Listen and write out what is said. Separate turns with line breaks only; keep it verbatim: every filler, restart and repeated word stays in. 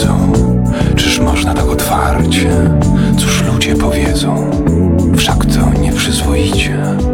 wiedzą. Czyż można tak otwarcie? Cóż ludzie powiedzą? Wszak to nieprzyzwoicie.